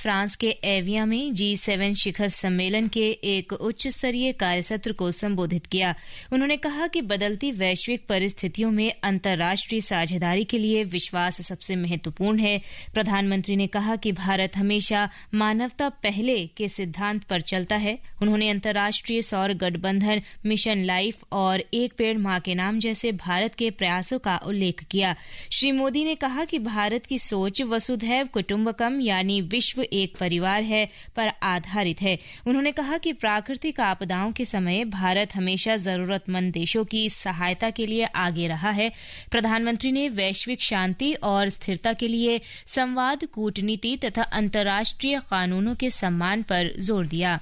France के एविया में G7 शिखर सम्मेलन के एक उच्च स्तरीय कार्यसत्र को संबोधित किया। उन्होंने कहा कि बदलती वैश्विक परिस्थितियों में अंतर्राष्ट्रीय साझेदारी के लिए विश्वास सबसे महत्वपूर्ण है। प्रधानमंत्री ने कहा कि भारत हमेशा मानवता पहले के सिद्धांत पर चलता है। उन्होंने अंतर्राष्ट्रीय सौर गठबंधन, मिशन लाइफ और एक पेड़ मां के नाम जैसे भारत के प्रयासों का उल्लेख किया। श्री मोदी ने कहा कि भारत की सोच वसुधैव कुटुंबकम यानी विश्व एक परिवार है पर आधारित है। उन्होंने कहा कि प्राकृतिक आपदाओं के समय भारत हमेशा जरूरतमंद देशों की सहायता के लिए आगे रहा है। प्रधानमंत्री ने वैश्विक शांति और स्थिरता के लिए संवाद, कूटनीति तथा अंतर्राष्ट्रीय कानूनों के सम्मान पर जोर दिया।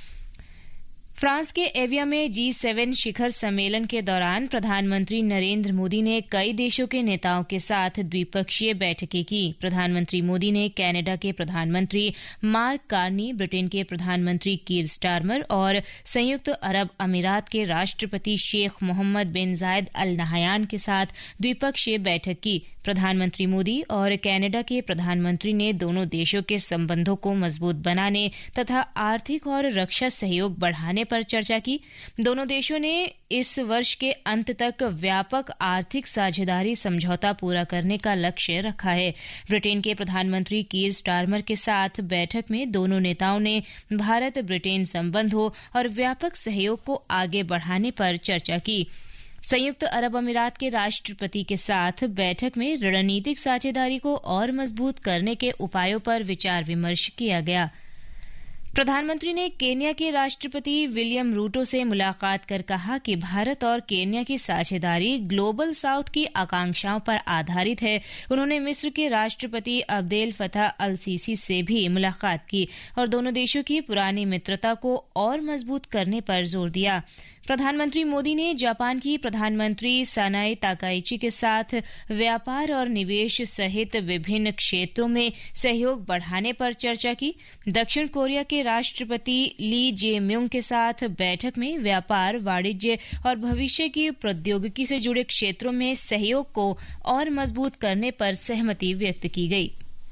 फ्रांस के एविया में G7 शिखर सम्मेलन के दौरान प्रधानमंत्री नरेंद्र मोदी ने कई देशों के नेताओं के साथ द्विपक्षीय बैठकें की। प्रधानमंत्री मोदी ने कनाडा के प्रधानमंत्री मार्क कार्नी, ब्रिटेन के प्रधानमंत्री कीर स्टारमर और संयुक्त अरब अमीरात के राष्ट्रपति शेख मोहम्मद बिन जायद अल नहयान के साथ द्विपक्षीय बैठक की। प्रधानमंत्री मोदी और कनाडा के प्रधानमंत्री ने दोनों देशों के संबंधों को मजबूत बनाने तथा आर्थिक और रक्षा सहयोग बढ़ाने पर चर्चा की। दोनों देशों ने इस वर्ष के अंत तक व्यापक आर्थिक साझेदारी समझौता पूरा करने का लक्ष्य रखा है। ब्रिटेन के प्रधानमंत्री कीर स्टारमर के साथ बैठक में दोनों नेताओं ने भारत ब्रिटेन संबंधों और व्यापक सहयोग को आगे बढ़ाने पर चर्चा की। संयुक्त अरब अमीरात के राष्ट्रपति के साथ बैठक में रणनीतिक साझेदारी को और मजबूत करने के उपायों पर विचार विमर्श किया गया। प्रधानमंत्री ने केन्या के राष्ट्रपति विलियम रूटो से मुलाकात कर कहा कि भारत और केन्या की साझेदारी ग्लोबल साउथ की आकांक्षाओं पर आधारित है। उन्होंने मिस्र के राष्ट्रपति अब्देल फतह अल सीसी से भी मुलाकात की और दोनों देशों की पुरानी मित्रता को और मजबूत करने पर जोर दिया। प्रधानमंत्री मोदी ने जापान की प्रधानमंत्री सनाई ताकाइची के साथ व्यापार और निवेश सहित विभिन्न क्षेत्रों में सहयोग बढ़ाने पर चर्चा की। दक्षिण कोरिया के राष्ट्रपति ली जे म्यूंग के साथ बैठक में व्यापार, वाणिज्य और भविष्य की प्रौद्योगिकी से जुड़े क्षेत्रों में सहयोग को और मजबूत करने पर सहमति व्यक्त की गई।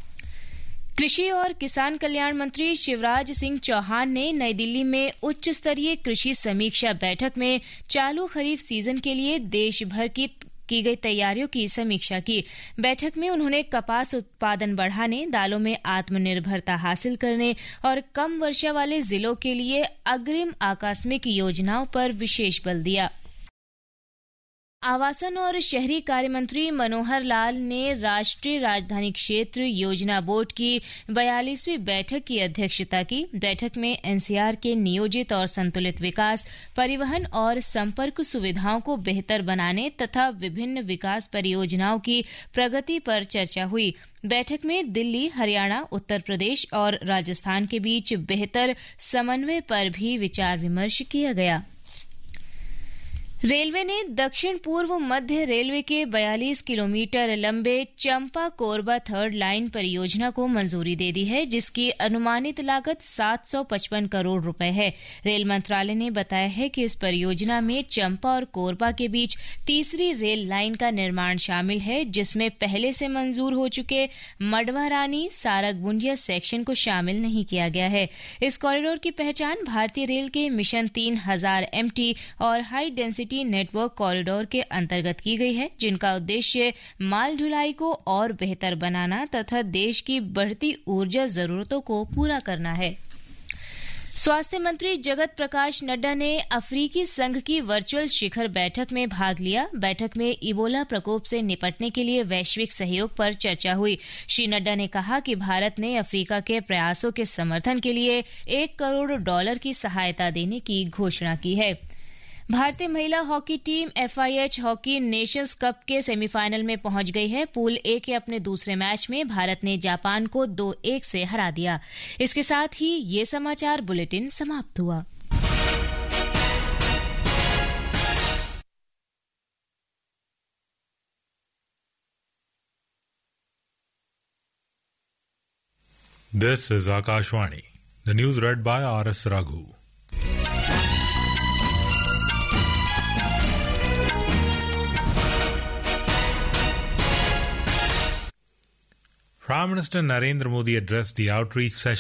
कृषि और किसान कल्याण मंत्री शिवराज सिंह चौहान ने नई दिल्ली में उच्च स्तरीय कृषि समीक्षा बैठक में चालू खरीफ सीजन के लिए देश भर की गई तैयारियों की समीक्षा की। बैठक में उन्होंने कपास उत्पादन बढ़ाने, दालों में आत्मनिर्भरता हासिल करने और कम वर्षा वाले जिलों के लिए अग्रिम आकस्मिक योजनाओं पर विशेष बल दिया। आवासन और शहरी कार्य मंत्री मनोहर लाल ने राष्ट्रीय राजधानी क्षेत्र योजना बोर्ड की 42वीं बैठक की अध्यक्षता की। बैठक में एनसीआर के नियोजित और संतुलित विकास, परिवहन और संपर्क सुविधाओं को बेहतर बनाने तथा विभिन्न विकास परियोजनाओं की प्रगति पर चर्चा हुई। बैठक में दिल्ली, हरियाणा, उत्तर प्रदेश और राजस्थान के बीच बेहतर समन्वय पर भी विचार विमर्श किया गया। रेलवे ने दक्षिण पूर्व मध्य रेलवे के 42 किलोमीटर लंबे चंपा कोरबा थर्ड लाइन परियोजना को मंजूरी दे दी है, जिसकी अनुमानित लागत 755 करोड़ रुपए है। रेल मंत्रालय ने बताया है कि इस परियोजना में चंपा और कोरबा के बीच तीसरी रेल लाइन का निर्माण शामिल है, जिसमें पहले से मंजूर हो चुके मडवा रानी सारग बुंडिया सेक्शन को शामिल नहीं किया गया है। इस कॉरिडोर की पहचान भारतीय रेल के मिशन 3000 MT और हाई डेंसिटी नेटवर्क कॉरिडोर के अंतर्गत की गई है, जिनका उद्देश्य माल ढुलाई को और बेहतर बनाना तथा देश की बढ़ती ऊर्जा जरूरतों को पूरा करना है। स्वास्थ्य मंत्री जगत प्रकाश नड्डा ने अफ्रीकी संघ की वर्चुअल शिखर बैठक में भाग लिया। बैठक में इबोला प्रकोप से निपटने के लिए वैश्विक सहयोग पर चर्चा हुई। श्री नड्डा ने कहा कि भारत ने अफ्रीका के प्रयासों के समर्थन के लिए $1 करोड़ की सहायता देने की घोषणा की है। भारतीय महिला hockey team FIH hockey Nations cup के सेमीफाइनल में पहुंच गई है। पूल ए के अपने दूसरे मैच में भारत ने जापान को 2-1 से हरा दिया। इसके साथ ही ये समाचार बुलेटिन समाप्त हुआ। This is Akashwani. The news read by R.S. Raghu. Prime Minister Narendra Modi addressed the outreach session